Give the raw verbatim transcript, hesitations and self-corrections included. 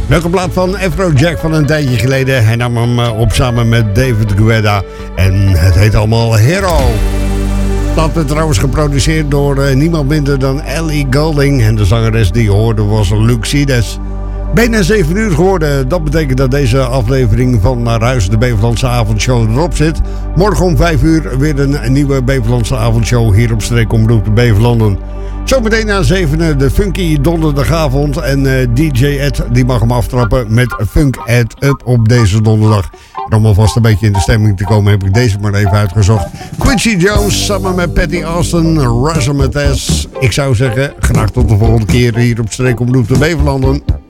Leuke plaat van Afrojack van een tijdje geleden. Hij nam hem op samen met David Guetta. En het heet allemaal Hero. Dat werd trouwens geproduceerd door uh, niemand minder dan Ellie Goulding. En de zangeres die je hoorde was Lucides. Bijna zeven uur geworden. Dat betekent dat deze aflevering van Naar Huis, de Beverlandse avondshow, erop zit. Morgen om vijf uur weer een nieuwe Beverlandse avondshow hier op Streekomroep de Beverlanden. Zometeen na zevenen de funky donderdagavond. En uh, D J Ed die mag hem aftrappen met Funk Ed Up op deze donderdag. En om alvast een beetje in de stemming te komen heb ik deze maar even uitgezocht. Quincy Jones samen met Patty Austin, Razzmatazz. Ik zou zeggen, graag tot de volgende keer hier op Streekomroep de Beverlanden.